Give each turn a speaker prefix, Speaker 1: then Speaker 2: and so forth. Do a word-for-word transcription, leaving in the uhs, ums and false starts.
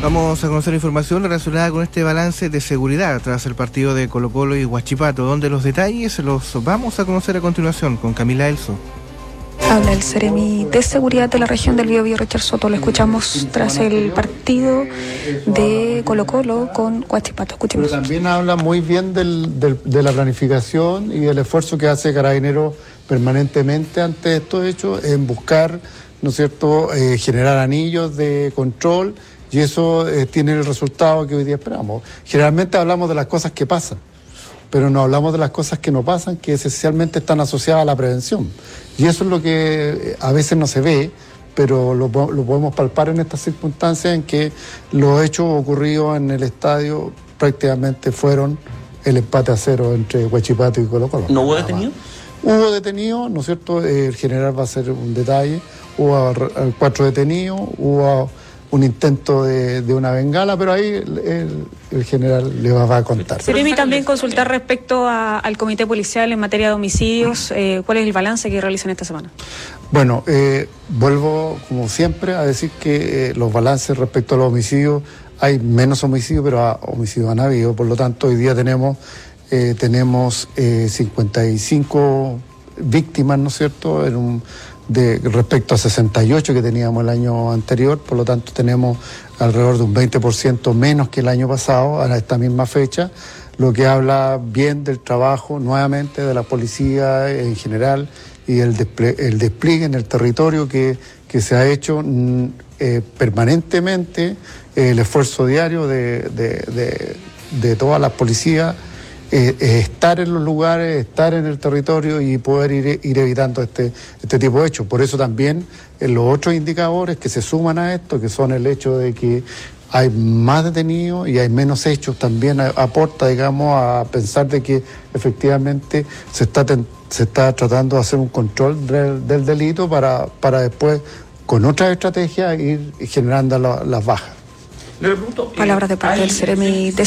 Speaker 1: Vamos a conocer información relacionada con este balance de seguridad tras el partido de Colo-Colo y Huachipato, donde los detalles los vamos a conocer a continuación con Camila Elso.
Speaker 2: Habla el Seremi de Seguridad de la región del Biobío, Richard Soto. Lo escuchamos tras el partido de Colo-Colo con Huachipato. Escuchemos.
Speaker 3: Pero también habla muy bien del, del, de la planificación y del esfuerzo que hace Carabineros permanentemente ante estos hechos en buscar, ¿no es cierto?, eh, generar anillos de control, y eso eh, tiene el resultado que hoy día esperamos. Generalmente hablamos de las cosas que pasan, pero no hablamos de las cosas que no pasan, que esencialmente están asociadas a la prevención. Y eso es lo que a veces no se ve, pero lo, lo podemos palpar en estas circunstancias en que los hechos ocurridos en el estadio prácticamente fueron el empate a cero entre Huachipato y Colo-Colo.
Speaker 4: ¿No hubo detenido?
Speaker 3: Hubo detenido, ¿no es cierto? El general va a ser un detalle. Hubo cuatro detenidos, hubo un intento de, de una bengala, pero ahí el, el, el general le va, va a contar.
Speaker 2: Seremi, también consultar respecto a, al comité policial en materia de homicidios, eh, ¿cuál es el balance que realizan esta semana?
Speaker 3: Bueno, eh, vuelvo como siempre a decir que eh, los balances respecto a los homicidios, hay menos homicidios, pero a, homicidios han habido, por lo tanto hoy día tenemos, eh, tenemos eh, cincuenta y cinco víctimas, ¿no es cierto?, en un de respecto a sesenta y ocho que teníamos el año anterior, por lo tanto tenemos alrededor de un veinte por ciento menos que el año pasado a esta misma fecha, lo que habla bien del trabajo nuevamente de la policía en general y el, despliegue, el despliegue en el territorio que, que se ha hecho eh, permanentemente, eh, el esfuerzo diario de, de, de, de todas las policías. Eh, estar en los lugares, estar en el territorio y poder ir, ir evitando este, este tipo de hechos. Por eso también en los otros indicadores que se suman a esto, que son el hecho de que hay más detenidos y hay menos hechos, también aporta, digamos, a pensar de que efectivamente se está, se está tratando de hacer un control del, del delito para, para después, con otras estrategias, ir generando la, las bajas.
Speaker 2: Palabras de parte del Seremi de